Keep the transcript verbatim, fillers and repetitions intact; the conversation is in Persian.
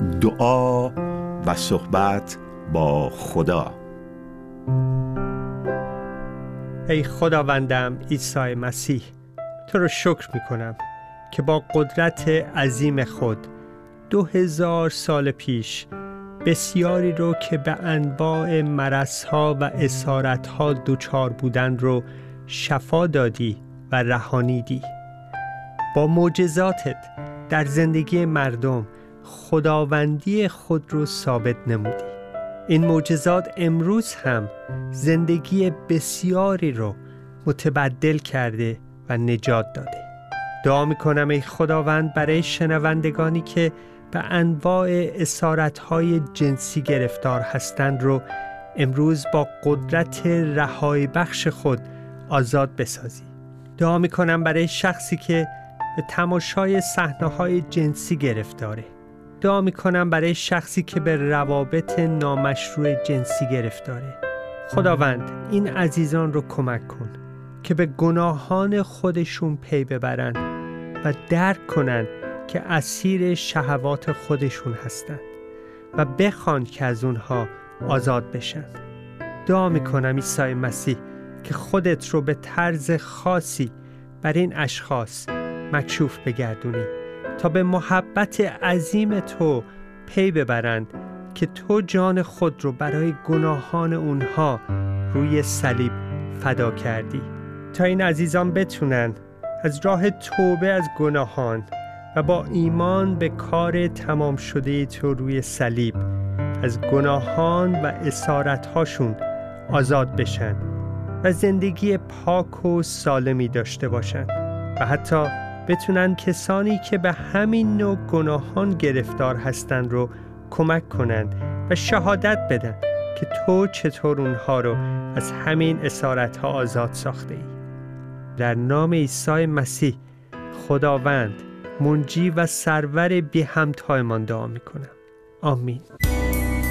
دعا و صحبت با خدا. ای خداوندم عیسی مسیح، تو رو شکر می کنم که با قدرت عظیم خود دو هزار سال پیش بسیاری رو که به انواع مرض‌ها و اسارت‌ها دچار بودن رو شفا دادی و رهانیدی. با معجزاتت در زندگی مردم خداوندی خود رو ثابت نمودی. این معجزات امروز هم زندگی بسیاری رو متبدل کرده و نجات داده. دعا میکنم ای خداوند برای شنوندگانی که به انواع اسارت‌های جنسی گرفتار هستند رو امروز با قدرت رهایی بخش خود آزاد بسازی. دعا میکنم برای شخصی که به تماشای صحنه‌های جنسی گرفتاره. دعا میکنم برای شخصی که به روابط نامشروع جنسی گرفتاره. خداوند این عزیزان رو کمک کن که به گناهان خودشون پی ببرن و درک کنن که اسیر شهوات خودشون هستند و بخوان که از اونها آزاد بشن. دعا میکنم عیسی مسیح که خودت رو به طرز خاصی بر این اشخاص مکشوف بگردونی تا به محبت عظیم تو پی ببرند که تو جان خود رو برای گناهان اونها روی صلیب فدا کردی، تا این عزیزان بتونن از راه توبه از گناهان و با ایمان به کار تمام شده تو روی صلیب از گناهان و اسارت‌هاشون آزاد بشن و زندگی پاک و سالمی داشته باشن و حتی بتونن کسانی که به همین نوع گناهان گرفتار هستن رو کمک کنن و شهادت بدن که تو چطور اونها رو از همین اسارت‌ها آزاد ساخته ای. در نام عیسی مسیح خداوند منجی و سرور بی همتایمان دعا میکنم. آمین.